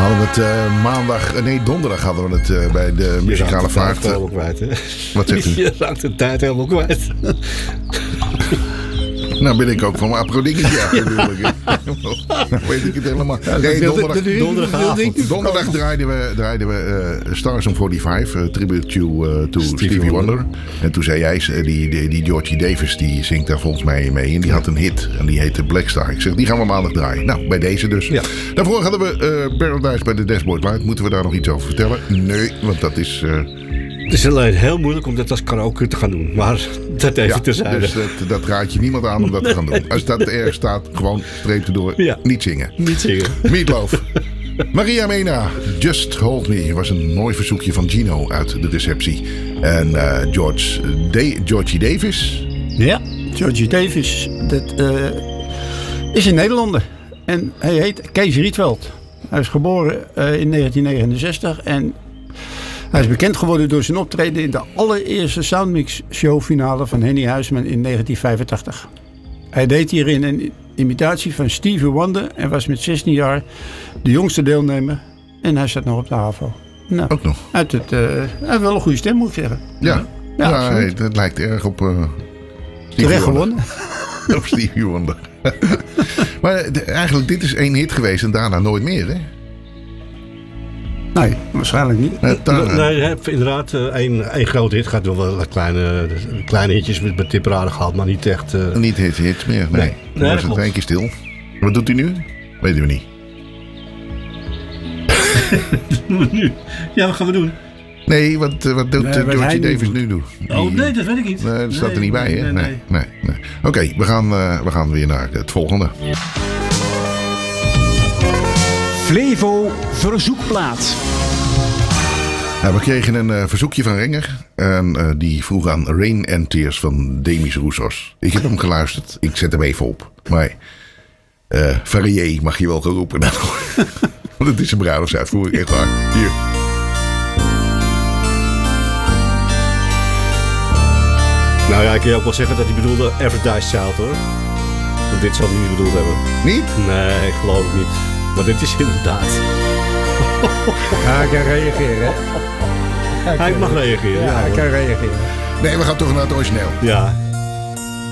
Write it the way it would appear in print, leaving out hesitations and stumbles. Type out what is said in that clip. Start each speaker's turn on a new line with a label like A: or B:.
A: hadden het donderdag hadden we het bij de muzikale vaart. Wat zegt u?
B: Je raakt de tijd helemaal kwijt.
A: Nou ben ik ook van mijn aprodingetje natuurlijk. Nou weet ik het helemaal. Nee, donderdag draaiden we Stars on 45, tribute to Stevie Wonder. En toen zei jij, die Georgie Davis, die zingt daar volgens mij mee. En die had een hit en die heette Black Star. Ik zeg, die gaan we maandag draaien. Nou, bij deze dus. Ja. Daarvoor hadden we Paradise bij de Dashboard Light. Moeten we daar nog iets over vertellen? Nee, want dat is...
B: Het is alleen heel moeilijk om dat als karaoke te gaan doen. Maar dat even terzijde.
A: Dus dat raad je niemand aan om dat te gaan doen. Als dat erg staat, gewoon streep erdoor. Ja. Niet zingen.
B: Niet zingen.
A: Meatloaf. Maria Mena, Just Hold Me. Was een mooi verzoekje van Gino uit de receptie. En Georgie Davis.
C: Ja, Georgie Davis. Dat is een Nederlander. En hij heet Kees Rietveld. Hij is geboren in 1969 en... Hij is bekend geworden door zijn optreden in de allereerste Soundmix show finale van Henny Huisman in 1985. Hij deed hierin een imitatie van Stevie Wonder en was met 16 jaar de jongste deelnemer. En hij staat nog op de HAVO. Nou,
A: ook nog.
C: Hij heeft wel een goede stem, moet ik zeggen.
A: Ja, het lijkt erg op
C: terecht gewonnen.
A: Op Stevie Wonder. Maar eigenlijk, dit is één hit geweest en daarna nooit meer, hè?
C: Nee, waarschijnlijk niet.
B: Nee, je hebt inderdaad één grote hit. Gaat wel kleine hitjes met tipraden gehad, maar niet echt...
A: Niet hits meer, nee. Dan was het een keer stil. Wat doet hij nu? Weten we niet.
B: Ja, wat gaan we doen?
A: Nee, wat doet Georgie Davis nu doen?
B: Oh nee, dat weet ik niet.
A: Dat staat er niet bij, hè? Nee. Oké, we gaan weer naar het volgende.
D: Flevo verzoekplaat.
A: Nou, we kregen een verzoekje van Renger. En die vroeg aan Rain and Tears van Demis Roussos. Ik heb hem geluisterd. Ik zet hem even op. Maar Ferrier mag je wel geroepen. Want het is een bruiloftsuitvoering. Echt waar. Hier.
B: Nou ja, ik kan je ook wel zeggen dat hij bedoelde Everdice Child, hoor. Want dit zou hij niet bedoeld hebben.
A: Niet?
B: Nee, geloof ik niet. Maar dit is inderdaad.
C: Ja, ik kan reageren, hè?
B: Hij mag reageren.
C: Ja, ik kan reageren.
A: Nee, we gaan toch naar het origineel.
B: Ja.